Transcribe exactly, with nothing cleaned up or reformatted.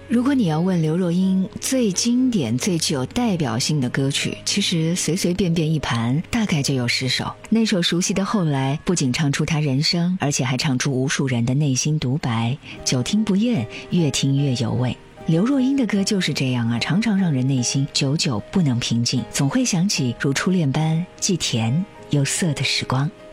如果你要问刘若英最经典最具有代表性的歌曲，其实随随便便一盘大概就有十首。那首熟悉的后来不仅唱出她人生，而且还唱出无数人的内心独白，久听不厌，越听越有味。刘若英的歌就是这样啊，常常让人内心久久不能平静，总会想起如初恋般既甜又涩的时光。